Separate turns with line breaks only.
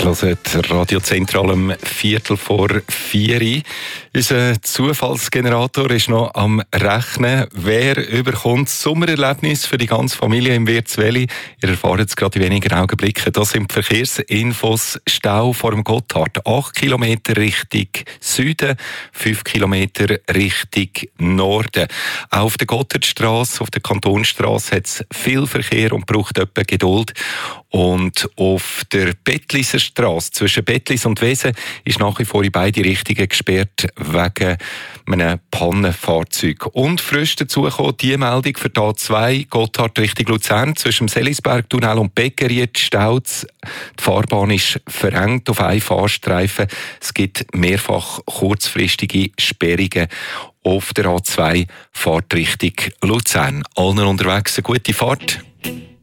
hört Radio Zentral um 3:45. Unser Zufallsgenerator ist noch am Rechnen. Wer überkommt das Sommererlebnis für die ganze Familie im Wirtsweli? Ihr erfahrt es gerade in wenigen Augenblicken. Das sind die Verkehrsinfos. Stau vor dem Gotthard. 8 Kilometer Richtung Süden, 5 Kilometer Richtung Norden. Auch auf der Gotthardstrasse, auf der Kantonstrasse hat es viel Verkehr und braucht etwa Geduld. Und auf der Bettliser Strasse zwischen Bettlis und Wesen ist nach wie vor in beide Richtungen gesperrt wegen einem Pannenfahrzeug. Und frisch dazu kommt die Meldung für die A2 Gotthard Richtung Luzern zwischen dem Selisbergtunnel und Beckeriet staut. Die Fahrbahn ist verengt auf einen Fahrstreifen. Es gibt mehrfach kurzfristige Sperrungen auf der A2 Fahrtrichtung Luzern. Allen unterwegs eine gute Fahrt.